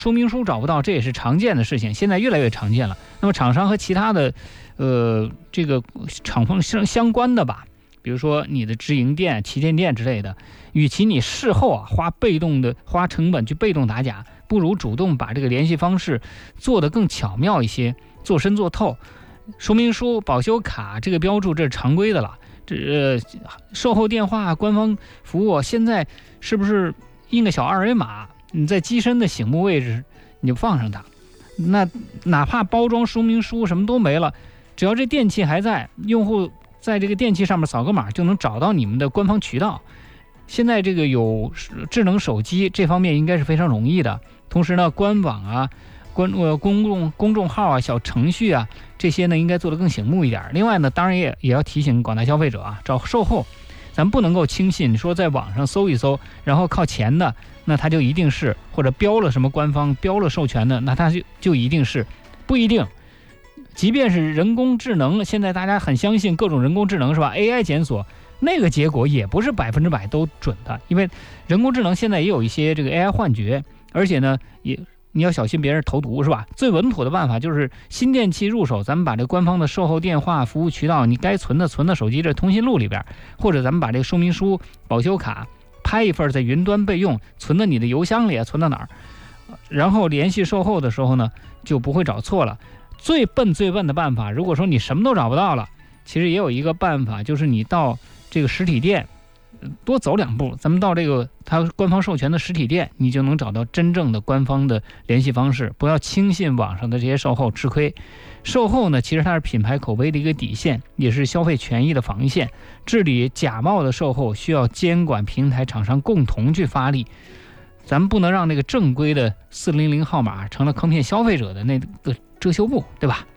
说明书找不到，这也是常见的事情，现在越来越常见了。那么厂商和其他的这个厂方相关的吧，比如说你的直营店、旗舰店之类的，与其你事后花成本去被动打假，不如主动把这个联系方式做得更巧妙一些，做深做透。说明书、保修卡这个标注这是常规的了，售后电话、官方服务，现在是不是印个小二维码，你在机身的醒目位置你就放上它，那哪怕包装说明书什么都没了，只要这电器还在，用户在这个电器上面扫个码就能找到你们的官方渠道。现在这个有智能手机，这方面应该是非常容易的。同时呢，官网啊、公众号啊、小程序啊，这些呢应该做得更醒目一点。另外呢，当然也要提醒广大消费者啊，找售后咱们不能够轻信，说在网上搜一搜，然后靠前的，那它就一定是，或者标了什么官方、标了授权的，那它就一定是，不一定。即便是人工智能，现在大家很相信各种人工智能是吧 ？AI 检索那个结果也不是100%都准的，因为人工智能现在也有一些这个 AI 幻觉，而且呢你要小心别人投毒是吧？最稳妥的办法就是新电器入手，咱们把这官方的售后电话、服务渠道，你该存的手机这通讯录里边，或者咱们把这个说明书、保修卡拍一份在云端备用，存到你的邮箱里，存到哪儿，然后联系售后的时候呢，就不会找错了。最笨的办法，如果说你什么都找不到了，其实也有一个办法，就是你到这个实体店多走2步，咱们到这个它官方授权的实体店，你就能找到真正的官方的联系方式。不要轻信网上的这些售后，吃亏。售后呢，其实它是品牌口碑的一个底线，也是消费权益的防线。治理假冒的售后需要监管平台厂商共同去发力，咱们不能让那个正规的400号码成了坑骗消费者的那个遮羞布，对吧？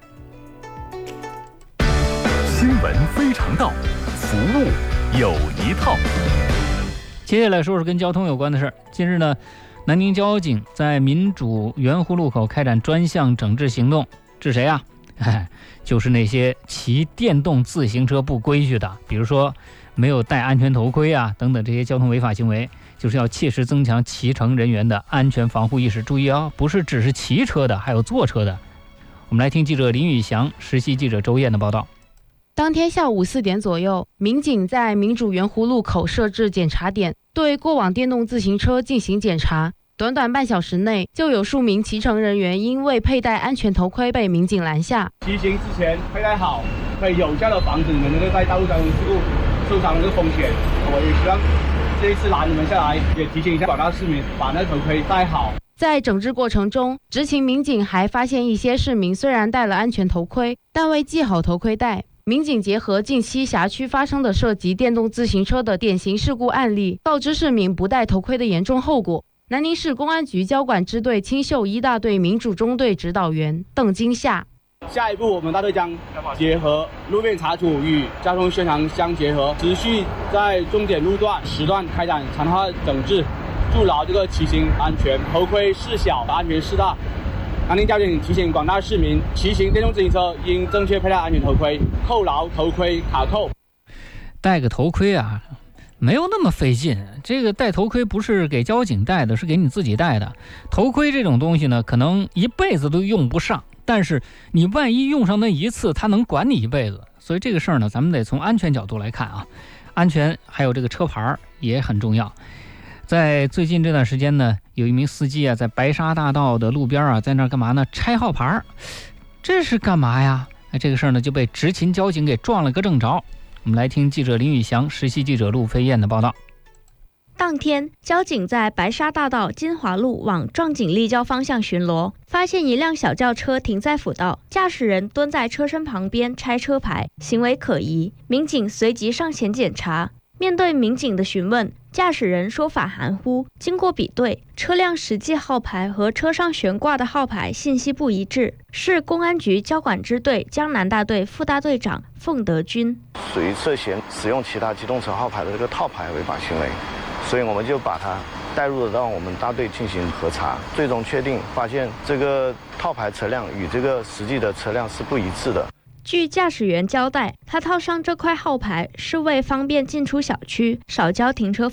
新闻非常道，服务有一套。 接下来说说跟交通有关的事儿。近日呢，南宁交警在民主圆湖路口开展专项整治行动，治谁啊？就是那些骑电动自行车不规矩的，比如说没有戴安全头盔啊等等这些交通违法行为，就是要切实增强骑乘人员的安全防护意识。注意啊，不是只是骑车的，还有坐车的。我们来听记者林宇翔、实习记者周燕的报道。 当天下午4点左右，民警在民主圆湖路口设置检查点，对过往电动自行车进行检查。短短半小时内，就有数名骑乘人员因未佩戴安全头盔被民警拦下。 骑行之前佩戴好，可以有效的防止你们在道路交通事故受伤的风险。我也希望这一次拦你们下来，也提醒一下广大市民，把那头盔戴好。 在整治过程中，执勤民警还发现一些市民虽然戴了安全头盔，但未系好头盔带。民警结合近期辖区发生的涉及电动自行车的典型事故案例，告知市民不戴头盔的严重后果。南宁市公安局交管支队青秀1大队民主中队指导员邓金夏。 下一步，我们大队将结合路面查处与交通宣传相结合，持续在重点路段时段开展常态整治，筑牢这个骑行安全，头盔事小，安全事大。南宁交警提醒广大市民，骑行电动自行车应正确佩戴安全头盔，扣牢头盔卡扣。 戴个头盔啊，没有那么费劲。这个戴头盔不是给交警戴的，是给你自己戴的。头盔这种东西呢，可能一辈子都用不上，但是你万一用上那一次，它能管你一辈子。所以这个事儿呢，咱们得从安全角度来看啊。安全还有这个车牌也很重要。在最近这段时间呢，有一名司机啊，在白沙大道的路边啊，在那干嘛呢？拆号牌，这是干嘛呀？这个事儿呢，就被执勤交警给撞了个正着。我们来听记者林宇翔、实习记者陆飞燕的报道。 当天，交警在白沙大道金华路往壮锦立交方向巡逻，发现一辆小轿车停在辅道，驾驶人蹲在车身旁边拆车牌，行为可疑。民警随即上前检查。面对民警的询问，驾驶人说法含糊，经过比对，车辆实际号牌和车上悬挂的号牌信息不一致。市公安局交管支队江南大队副大队长凤德军， 属于涉嫌使用其他机动车号牌的这个套牌违法行为，所以我们就把它带入到我们大队进行核查，最终确定发现这个套牌车辆与这个实际的车辆是不一致的。 据驾驶员交代，他套上这块号牌是为方便进出小区，少交停车费。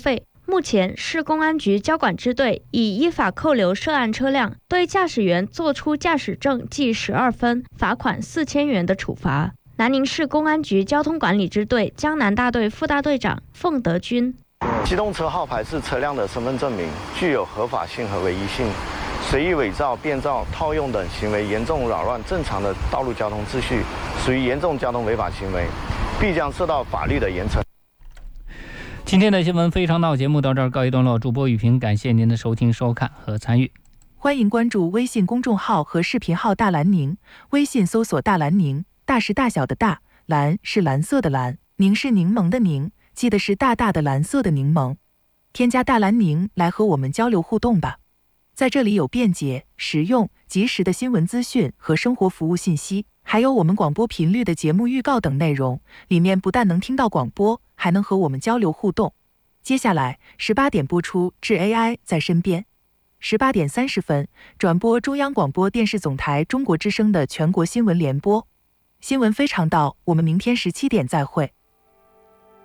目前，市公安局交管支队已依法扣留涉案车辆，对驾驶员作出驾驶证记12分、罚款4000元的处罚。南宁市公安局交通管理支队江南大队副大队长凤德军： 机动车号牌是车辆的身份证明，具有合法性和唯一性。随意伪造、变造、套用等行为严重扰乱正常的道路交通秩序，属于严重交通违法行为，必将受到法律的严惩。 今天的新闻非常闹节目到这儿告一段落，主播雨萍感谢您的收听、收看和参与。 欢迎关注微信公众号和视频号大蓝宁，微信搜索大蓝宁，大是大小的大，蓝是蓝色的蓝，宁是柠檬的宁，记得是大大的蓝色的柠檬。添加大蓝宁来和我们交流互动吧。在这里有便捷、实用、及时的新闻资讯和生活服务信息，还有我们广播频率的节目预告等内容，里面不但能听到广播，还能和我们交流互动。接下来18点播出致 AI 在身边，18点30分转播中央广播电视总台中国之声的全国新闻联播。新闻非常到，我们明天17点再会。